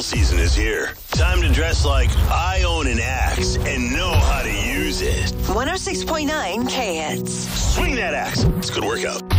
drill season is here. Time to dress like I own an axe and know how to use it. 106.9 K-Hits. Swing that axe. It's a good workout.